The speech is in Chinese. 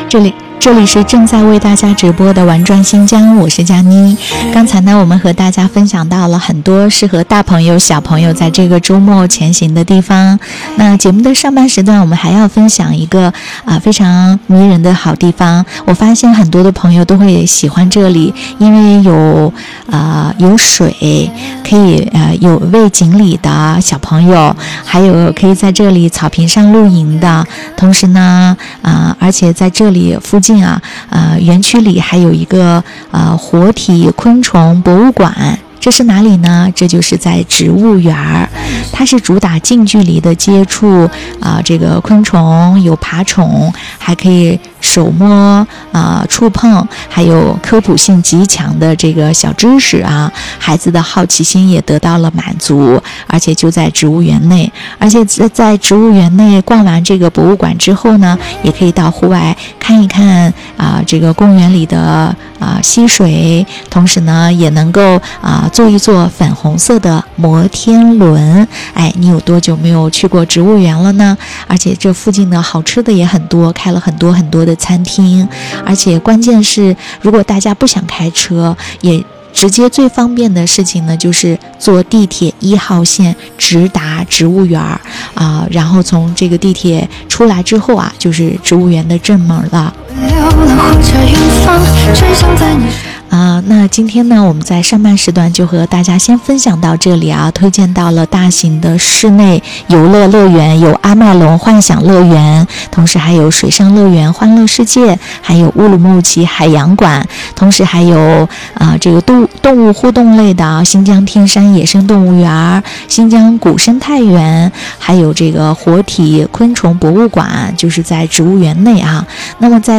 这里是正在为大家直播的玩转新疆，我是佳妮。刚才呢，我们和大家分享到了很多适合大朋友小朋友在这个周末前行的地方。那节目的上半时段，我们还要分享一个非常迷人的好地方。我发现很多的朋友都会喜欢这里，因为有水，可以有喂锦鲤的小朋友，还有可以在这里草坪上露营的，同时呢而且在这里附近园区里还有一个活体昆虫博物馆。这是哪里呢？这就是在植物园，它是主打近距离的接触这个昆虫，有爬虫，还可以手摸触碰，还有科普性极强的这个小知识孩子的好奇心也得到了满足，而且就在植物园内，而且在植物园内逛完这个博物馆之后呢，也可以到户外看一看这个公园里的溪水，同时呢也能够坐一坐粉红色的摩天轮。你有多久没有去过植物园了呢？而且这附近的好吃的也很多，开了很多很多的餐厅，而且关键是如果大家不想开车，也直接最方便的事情呢，就是坐地铁1号线直达植物园然后从这个地铁出来之后就是植物园的正门了。那今天呢，我们在上半时段就和大家先分享到这里推荐到了大型的室内游乐乐园，有阿麦隆幻想乐园，同时还有水上乐园欢乐世界，还有乌鲁木齐海洋馆，同时还有这个动物互动类的新疆天山野生动物园、新疆古生态园，还有这个活体昆虫博物馆，就是在植物园内那么在